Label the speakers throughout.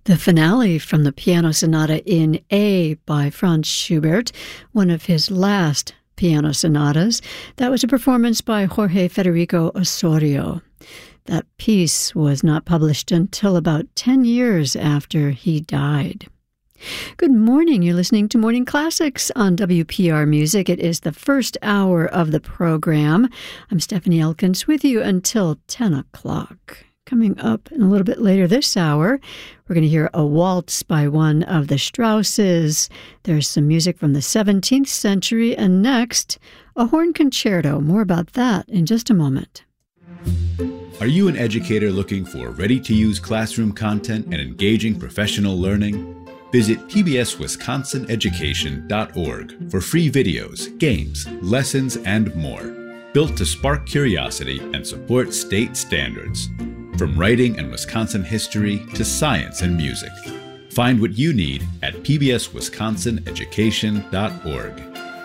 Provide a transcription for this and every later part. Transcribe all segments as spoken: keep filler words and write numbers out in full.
Speaker 1: The finale from the Piano Sonata in A by Franz Schubert, one of his last piano sonatas. That was a performance by Jorge Federico Osorio. That piece was not published until about ten years after he died. Good morning. You're listening to Morning Classics on W P R Music. It is the first hour of the program. I'm Stephanie Elkins with you until ten o'clock. Coming up in a little bit later this hour, we're going to hear a waltz by one of the Strausses. There's some music from the seventeenth century, and next, a horn concerto. More about that in just a moment.
Speaker 2: Are you an educator looking for ready-to-use classroom content and engaging professional learning? Visit P B S Wisconsin Education dot org for free videos, games, lessons, and more, built to spark curiosity and support state standards. From writing and Wisconsin history to science and music. Find what you need at P B S Wisconsin Education dot org.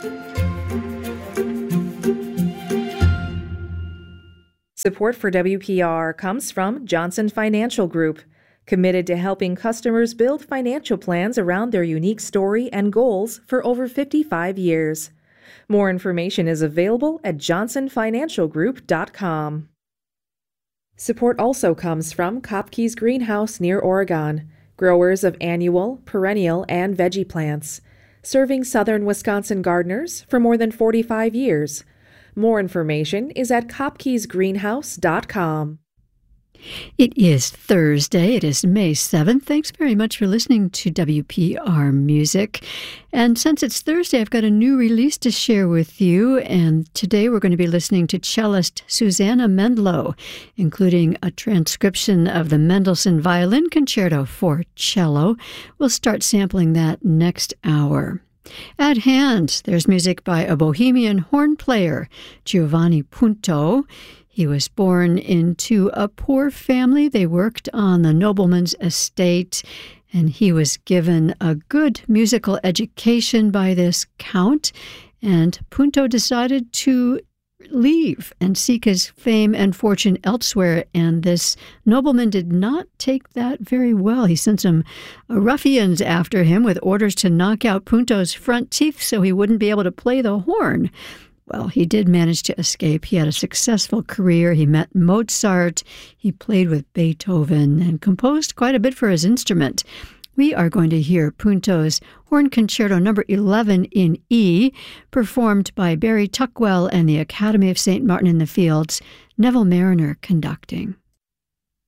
Speaker 3: Support for W P R comes from Johnson Financial Group, committed to helping customers build financial plans around their unique story and goals for over fifty-five years. More information is available at johnson financial group dot com. Support also comes from Kopke's Greenhouse near Oregon, growers of annual, perennial, and veggie plants, serving southern Wisconsin gardeners for more than forty-five years. More information is at kopkes greenhouse dot com.
Speaker 1: It is Thursday. It is May seventh. Thanks very much for listening to W P R Music. And since it's Thursday, I've got a new release to share with you. And today we're going to be listening to cellist Susanna Mendlow, including a transcription of the Mendelssohn Violin Concerto for cello. We'll start sampling that next hour. At hand, there's music by a Bohemian horn player, Giovanni Punto. He was born into a poor family. They worked on the nobleman's estate, and he was given a good musical education by this count. And Punto decided to leave and seek his fame and fortune elsewhere, and this nobleman did not take that very well. He sent some ruffians after him with orders to knock out Punto's front teeth so he wouldn't be able to play the horn. Well, he did manage to escape. He had a successful career. He met Mozart. He played with Beethoven and composed quite a bit for his instrument. We are going to hear Punto's Horn Concerto number eleven in E, performed by Barry Tuckwell and the Academy of Saint Martin in the Fields, Neville Mariner conducting.